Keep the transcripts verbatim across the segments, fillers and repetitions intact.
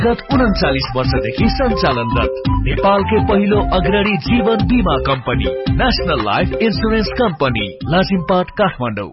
गत उन्चालीस वर्षदेखि सञ्चालनरत नेपालकै पहिलो अग्रणी जीवन बीमा company national life insurance company Lazimpat Kathmandu.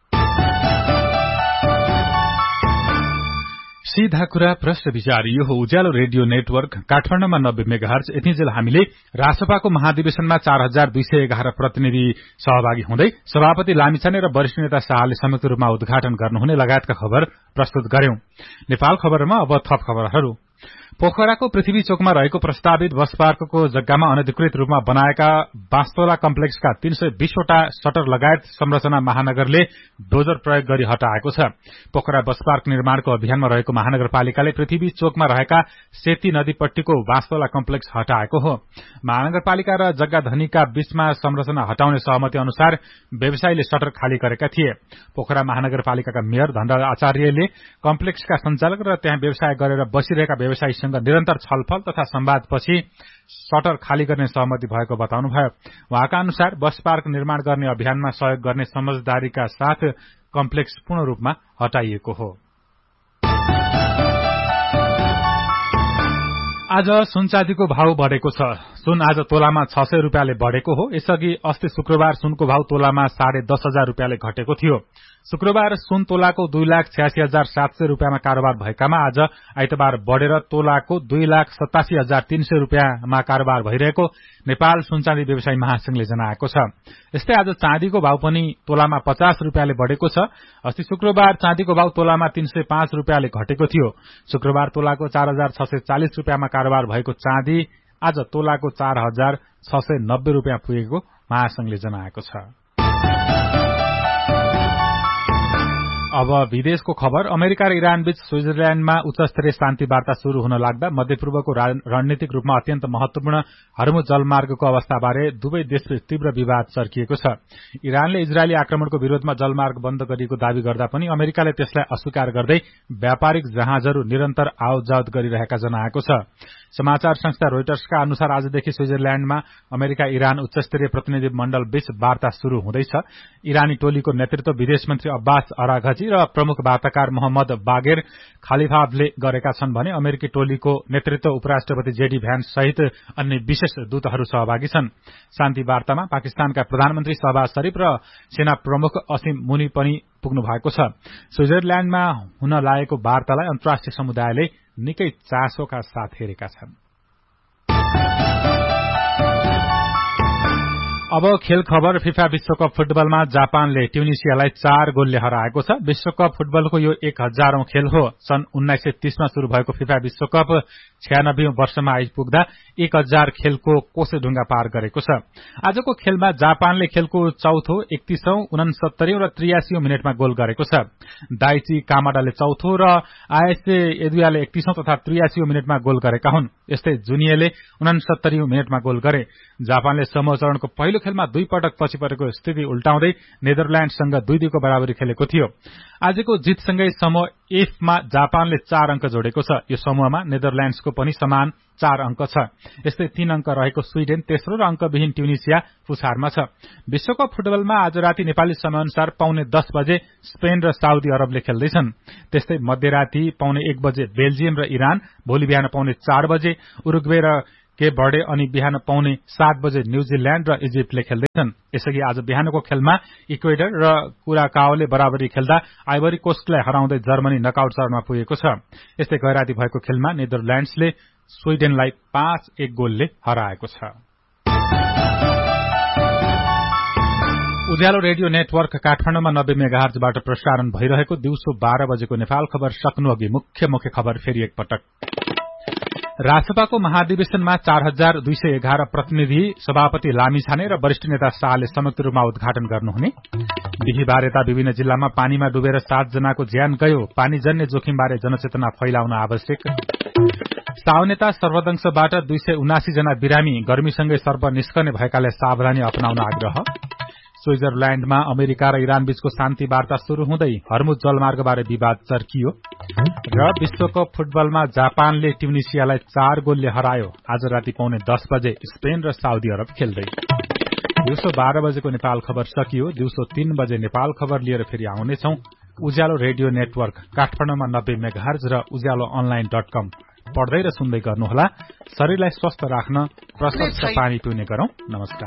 सीधा कुरा प्रश्न विचार यो हो उज्यालो रेडियो नेटवर्क काठमाडौँमा नब्बे मेगाहर्ज। यतिन्जेल हामीले रासपाको महाधिवेशनमा चार हजार दुई सय एघार प्रतिनिधि सहभागी हुँदै सभापति लामिछाने र वरिष्ठ नेता शाहले संयुक्त रूपमा उद्घाटन गर्नुहुने लगायतका खबर प्रस्तुत गर्यौं। नेपाल खबरमा अब थप खबरहरू। पोखराको पृथ्वी चोकमा रहेको प्रस्तावित बस पार्कको जग्गामा अनधिकृत रूपमा बनाएका बास्तोला कम्प्लेक्सका तीन सय बीसवटा शटर लगायत संरचना महानगरले डोजर प्रयोग गरी हटाएको छ। पोखरा बस पार्क निर्माणको अभियानमा रहेको महानगरपालिकाले पृथ्वी चोकमा रहेका सेती नदीपट्टिको बास्तोला कम्प्लेक्स हटाएको हो। महानगरपालिका र जग्गा धनीका बीचमा संरचना हटाउने सहमति अनुसार व्यवसायीले शटर खाली गरेका थिए। पोखरा महानगरपालिकाका मेयर धनराज आचार्यले कम्प्लेक्सका सञ्चालक र त्यहाँ व्यवसाय गरेर बसिरहेका व्यवसायीसँग निरन्तर छलफल तथा संवादपछि शटर खाली गर्ने सहमति भएको बताउनुभयो। उहाँका अनुसार बस पार्क निर्माण गर्ने अभियानमा सहयोग गर्ने समझदारीका साथ कम्प्लेक्स पूर्ण रूपमा हटाइएको हो। आज सुन चाँदीको भाव बढ़ेको छ। सुन आज तोलामा छ सय रूपियाँले बढ़ेको हो। यसअघि अस्ति शुक्रबार सुनको भाव तोलामा साढे दस हजार रूपियाँले घटेको थियो। शुक्रबार सुन तोलाको दुई लाख छ्यासी हजार सात सय रूपियाँमा कारोबार भएकामा आज आइतबार बढ़ेर तोलाको दुई लाख सतासी हजार तीन सय रूपियाँमा कारोबार भइरहेको नेपाल सुनचाँदी व्यवसायी महासंघले जनाएको छ। यस्तै आज चाँदीको भाव पनि तोलामा पचास रूपियाँले बढ़ेको छ। अस्ति शुक्रबार चाँदीको भाव तोलामा तीन सय पाँच रूपियाँले घटेको थियो। शुक्रबार तोलाको चार हजार छ सय चालिस रूपियाँमा कारोबार भएको चाँदी आज तोलाको चार हजार छ सय नब्बे रूपियाँ पुगेको महासंघले जनाएको छ। अब विदेशको खबर। अमेरिका र इरान बीच स्विजरल्याण्डमा उच्चस्तरीय शान्ति वार्ता शुरू हुन लाग्दा मध्यपूर्वको रणनीतिक रूपमा अत्यन्त महत्वपूर्ण हर्मुज जलमार्गको अवस्थाबारे दुवै देशबीच तीव्र विवाद चर्किएको छ। इरानले इजरायली आक्रमणको विरोधमा जलमार्ग बन्द गरिएको दावी गर्दा पनि अमेरिकाले त्यसलाई अस्वीकार गर्दै व्यापारिक जहाजहरू निरन्तर आवतजावत गरिरहेका जनाएको छ। समाचार संस्था रोइटर्सका अनुसार आजदेखि स्विजरल्याण्डमा अमेरिका इरान उच्चस्तरीय प्रतिनिधि मण्डल बीच वार्ता शुरू हुँदैछ। इरानी टोलीको नेतृत्व विदेश मन्त्री अब्बास अराघची र प्रमुख वार्ताकार मोहम्मद बागेर खालिफावले गरेका छन् भने अमेरिकी टोलीको नेतृत्व उपराष्ट्रपति जेडी भ्यान्स सहित अन्य विशेष दूतहरू सहभागी छन्। शान्ति वार्तामा पाकिस्तानका प्रधानमन्त्री शहबाज शरीफ र सेना प्रमुख असीम मुनी पनि पुग्नु भएको छ। स्विजरल्याण्डमा हुन लागेको वार्तालाई अन्तर्राष्ट्रिय समुदायले निकै चासोका साथ हेरेका छन्। अब खेल खबर। फिफा विश्वकप फुटबलमा जापानले ट्युनिसियालाई चार गोलले हराएको छ। विश्वकप फुटबलको यो एक हजारौं खेल हो। सन् उन्नाइस सय तीसमा शुरू भएको फिफा विश्वकप छयानब्बे वर्षमा आइपुग्दा एक हजार खेलको कोसेढुङ्गा पार गरेको छ। आजको खेलमा जापानले खेलको चौथो, एकतीसौं, उनसत्तरी र त्रियासी मिनटमा गोल गरेको छ। दाइची कामाडाले चौथो र आएसए एदुयाले एकतीसौं तथा त्रियासी मिनटमा गोल गरेका हुन्। यस्तै जुनियले उनसत्तरी मिनटमा गोल गरे। जापानले समूह चरणको पहिलो खेलमा दुई पटक पछि परेको स्थिति उल्टाउँदै नेदरल्याण्डसँग दुई दुईको बराबरी खेलेको थियो। आजको जितसँगै समूह एफमा जापानले चार अंक जोडेको छ। यो समूहमा नेदरल्याण्ड्सको पनि समान चार अंक छ। यस्तै तीन अंक रहेको स्वीडेन तेस्रो र अंकविहीन ट्युनिसिया पुछारमा छ। विश्वकप फुटबलमा आज राति नेपाली समयअनुसार पाउने दस बजे स्पेन र साउदी अरबले खेल्दैछन्। त्यस्तै मध्यराति पाउने एक बजे बेल्जियम र इरान, भोलि बिहान पाउने चार बजे उरुग्वे र के बढे अनि बिहान पाउने सात बजे न्यूजील्याण्ड र इजिप्टले खेल्दैछन्। यसअघि आज बिहानको खेलमा इक्वेडर र कुराकाओले बराबरी खेल्दा आइभरी कोस्टलाई हराउँदै जर्मनी नकआउट चरणमा पुगेको छ। यस्तै गैराती भएको खेलमा नेदरल्याण्ड्सले स्वीडेनलाई पाँच एक गोलले हराएको छ। उज्यालो रेडियो नेटवर्क काठमाडौँमा नब्बे मेगाहर्जबाट प्रसारण भइरहेको दिउँसो बाह्र बजेको नेपाल खबर सक्नु अघि मुख्य मुख्य खबर फेरि एकपटक। रासपाको महाधिवेशनमा चार हजार दुई सय एघार प्रतिनिधि सभापति लामिछाने र वरिष्ठ नेता शाहले संयुक्त रूपमा उद्घाटन गर्नुहुने। बिहिबार यता विभिन्न जिल्लामा पानीमा डुबेर सात जनाको ज्यान गयो। पानीजन्य जोखिमबारे जनचेतना फैलाउन आवश्यक। साउ नेता सर्वदंशबाट दुई सय उनासी जना बिरामी गर्मीसँगै सर्प निस्कने भएकाले सावधानी अपनाउन आग्रह। स्विजरल्याण्डमा अमेरिका र इरान बीचको शान्ति वार्ता शुरू हुँदै हर्मुज जलमार्गबारे विवाद चर्कियो। र विश्वकप फुटबलमा जापानले ट्युनिसियालाई चार गोलले हरायो। आज राति पाउने दस बजे स्पेन र साउदी अरब खेल्दै। दिउँसो बाह्र बजेको नेपाल खबर सकियो। दिउँसो तीन बजे नेपाल खबर लिएर फेरि आउनेछौं। उज्यालो रेडियो नेटवर्क काठमाडौँमा नब्बे मेगाहर्ज र उज्यालो अनलाइन डट कम पढ्दै र सुन्दै गर्नुहोला। शरीरलाई स्वस्थ राख्न प्रशस्त पानी पिउने गरौं। नमस्कार।